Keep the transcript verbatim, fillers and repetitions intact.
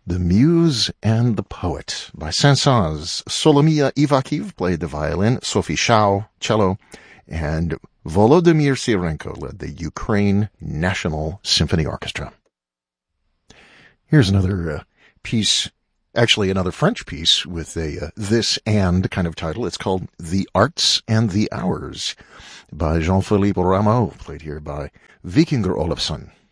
The Muse and the Poet by Saint-Saëns. Solomia Ivakiv played the violin, Sophie Shao, cello, and Volodymyr Sirenko led the Ukraine National Symphony Orchestra. Here's another uh, piece, actually another French piece with a uh, this and kind of title. It's called The Arts and the Hours by Jean-Philippe Rameau, played here by Vikingur Olafsson.